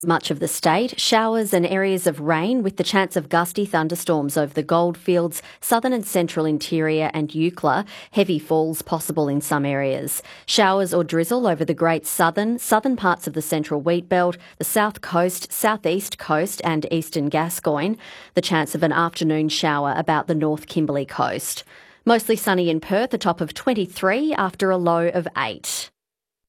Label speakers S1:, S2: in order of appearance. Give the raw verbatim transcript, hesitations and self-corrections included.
S1: Much of the state, showers and areas of rain with the chance of gusty thunderstorms over the goldfields, southern and central interior and Eucla. Heavy falls possible in some areas. Showers or drizzle over the great southern, southern parts of the central wheat belt, the south coast, southeast coast and eastern Gascoyne. The chance of an afternoon shower about the North Kimberley coast. Mostly sunny in Perth, a top of twenty-three after a low of eight.